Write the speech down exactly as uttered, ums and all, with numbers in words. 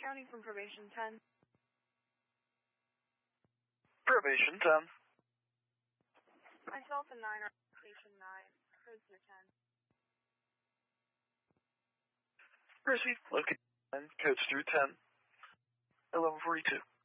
County from Probation ten. Probation ten. Myself and nine are Station nine. Prisoner ten. Proceed. Located nine. Codes through ten. eleven forty-two.